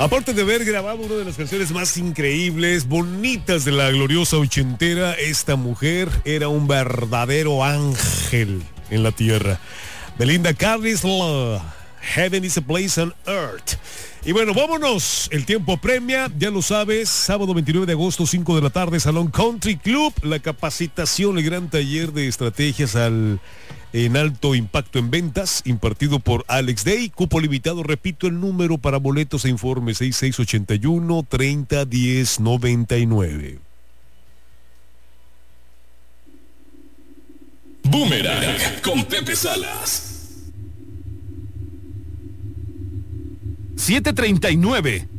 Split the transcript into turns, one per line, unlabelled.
Aparte de haber grabado una de las canciones más increíbles, bonitas de la gloriosa ochentera, esta mujer era un verdadero ángel en la tierra. Belinda Carlisle, Heaven is a Place on Earth. Y bueno, vámonos. El tiempo premia, ya lo sabes. Sábado 29 de agosto, 5 de la tarde, Salón Country Club. La capacitación, el gran taller de estrategias en alto impacto en ventas, impartido por Alex Day. Cupo limitado, repito el número para boletos e informes: 6681-301099.
Boomerang con Pepe Salas.
7:39.